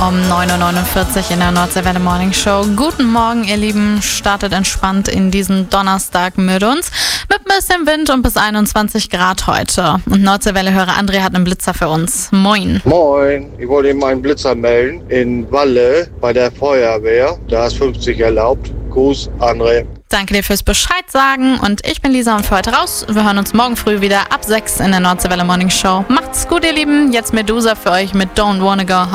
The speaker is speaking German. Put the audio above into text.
um 9.49 Uhr in der Nordseewelle Morning Show. Guten Morgen, ihr Lieben. Startet entspannt in diesen Donnerstag mit uns. Mit ein bisschen Wind und bis 21 Grad heute. Und Nordseewelle-Hörer André hat einen Blitzer für uns. Moin. Moin, ich wollte eben einen Blitzer melden. In Walle bei der Feuerwehr. Da ist 50 erlaubt. Gruß, André. Danke dir fürs Bescheid sagen und ich bin Lisa und für heute raus. Wir hören uns morgen früh wieder ab 6 in der Nordseewelle Morning Show. Macht's gut, ihr Lieben. Jetzt Medusa für euch mit Don't Wanna Go Home.